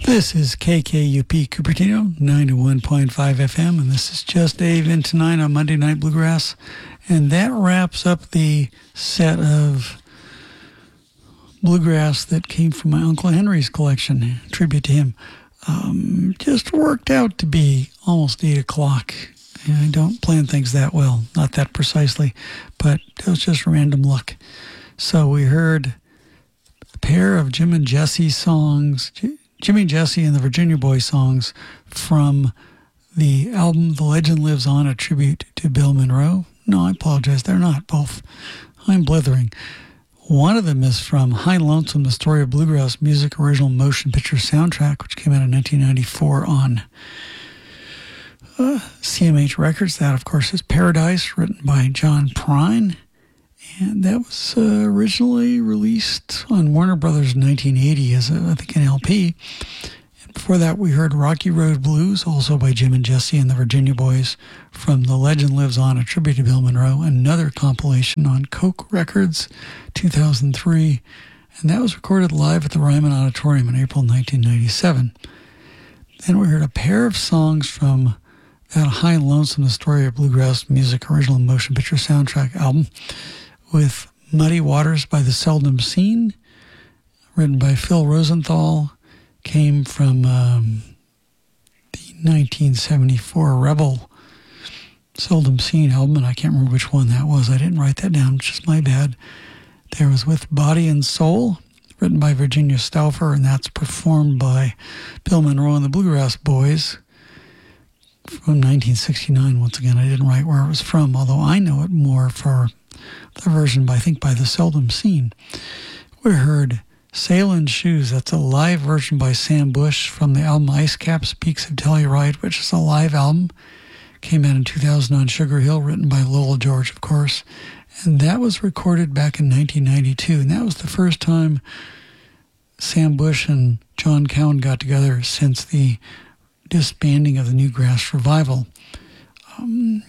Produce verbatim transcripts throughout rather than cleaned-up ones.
This is K K U P Cupertino, ninety-one point five F M, and this is Just Dave in tonight on Monday Night Bluegrass. And that wraps up the set of bluegrass that came from my Uncle Henry's collection, tribute to him. Um, just worked out to be almost eight o'clock. And I don't plan things that well, not that precisely, but it was just random luck. So we heard a pair of Jim and Jesse songs, Jimmy and Jesse and the Virginia Boys songs from the album The Legend Lives On, a tribute to Bill Monroe. No, I apologize, they're not both. I'm blithering. One of them is from High Lonesome, the Story of Bluegrass Music Original Motion Picture Soundtrack, which came out in nineteen ninety-four on uh, C M H Records. That, of course, is Paradise, written by John Prine. And that was uh, originally released on Warner Brothers in nineteen eighty as, a, I think, an L P. And before that, we heard Rocky Road Blues, also by Jim and Jesse and the Virginia Boys, from The Legend Lives On, a tribute to Bill Monroe, another compilation on Coke Records, two thousand three. And that was recorded live at the Ryman Auditorium in April nineteen ninety-seven. Then we heard a pair of songs from that High Lonesome, the Story of Bluegrass Music Original Motion Picture Soundtrack album, with Muddy Waters by the Seldom Seen, written by Phil Rosenthal, came from um, the nineteen seventy-four Rebel Seldom Seen album, and I can't remember which one that was. I didn't write that down, which is my bad. There was With Body and Soul, written by Virginia Stauffer, and that's performed by Bill Monroe and the Bluegrass Boys from nineteen sixty-nine. Once again, I didn't write where it was from, although I know it more for the version, by, I think, by the Seldom Seen. We heard Sailin' Shoes. That's a live version by Sam Bush from the album Ice Caps, Peaks of Telluride, which is a live album. Came out in two thousand on Sugar Hill, written by Lowell George, of course. And that was recorded back in nineteen ninety-two. And that was the first time Sam Bush and John Cowan got together since the disbanding of the Newgrass Revival. Um,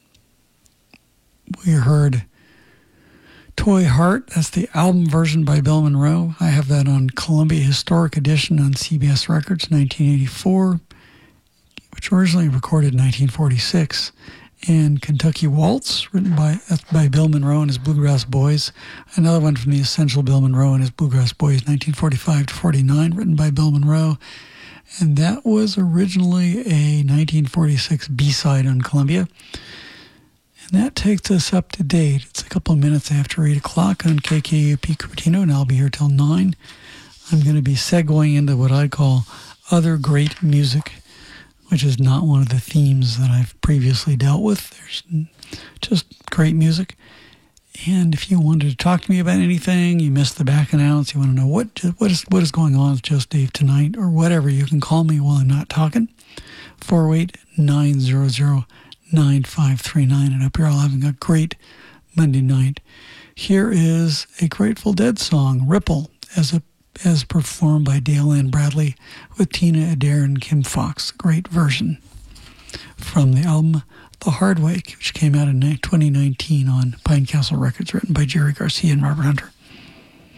we heard Toy Heart. That's the album version by Bill Monroe. I have that on Columbia Historic Edition on C B S Records, nineteen eighty-four, which originally recorded in nineteen forty-six. And Kentucky Waltz, written by that's by Bill Monroe and his Bluegrass Boys. Another one from the Essential Bill Monroe and his Bluegrass Boys, nineteen forty-five to forty-nine, written by Bill Monroe. And that was originally a nineteen forty-six B-side on Columbia. And that takes us up to date. It's a couple of minutes after eight o'clock on K K U P Cupertino, and I'll be here till nine. I'm going to be segueing into what I call other great music, which is not one of the themes that I've previously dealt with. There's just great music. And if you wanted to talk to me about anything, you missed the back announce, you want to know what what is what is going on with Just Dave tonight, or whatever, you can call me while I'm not talking. four oh eight, nine hundred, nine five three nine. And I hope you're all having a great Monday night. Here is a Grateful Dead song, Ripple, as a as performed by Dale Ann Bradley with Tina Adair and Kim Fox. Great version from the album The Hard Way, which came out in twenty nineteen on Pine Castle Records, written by Jerry Garcia and Robert Hunter.